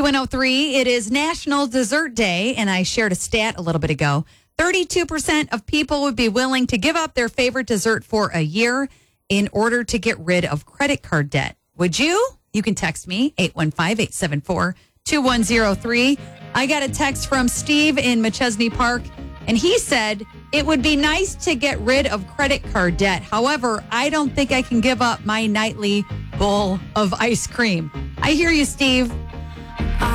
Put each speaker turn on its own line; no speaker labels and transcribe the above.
Q103, it is National Dessert Day, and I shared a stat a little bit ago. 32% of people would be willing to give up their favorite dessert for a year in order to get rid of credit card debt. Would you? You can text me, 815-874-2103. I got a text from Steve in Machesney Park, and he said, it would be nice to get rid of credit card debt. However, I don't think I can give up my nightly bowl of ice cream. I hear you, Steve.